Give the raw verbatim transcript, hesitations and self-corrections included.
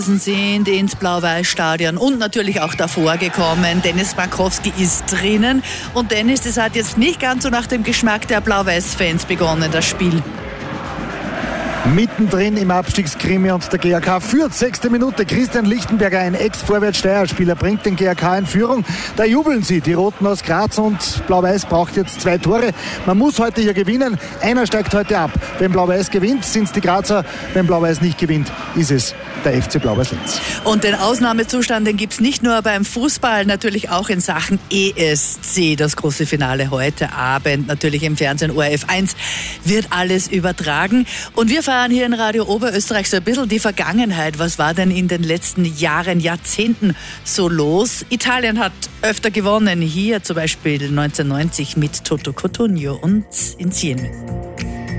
sind ins Blau-Weiß-Stadion und natürlich auch davor gekommen. Dennis Frankowski ist drinnen. Und Dennis, das hat jetzt nicht ganz so nach dem Geschmack der Blau-Weiß-Fans begonnen, das Spiel. Mittendrin im Abstiegskrimi und der G A K führt. Sechste Minute. Christian Lichtenberger, ein Ex-Vorwärts-Steyr-Spieler, bringt den G A K in Führung. Da jubeln sie, die Roten aus Graz, und Blau-Weiß braucht jetzt zwei Tore. Man muss heute hier gewinnen. Einer steigt heute ab. Wenn Blau-Weiß gewinnt, sind es die Grazer. Wenn Blau-Weiß nicht gewinnt, ist es der F C Blau-Weiß-Linz. Und den Ausnahmezustand, den gibt es nicht nur beim Fußball, natürlich auch in Sachen E S C. Das große Finale heute Abend, natürlich im Fernsehen O R F eins, wird alles übertragen. Und wir fahren hier in Radio Oberösterreich so ein bisschen die Vergangenheit. Was war denn in den letzten Jahren, Jahrzehnten so los? Italien hat öfter gewonnen. Hier zum Beispiel neunzehnhundertneunzig mit Toto Cotugno und Insieme.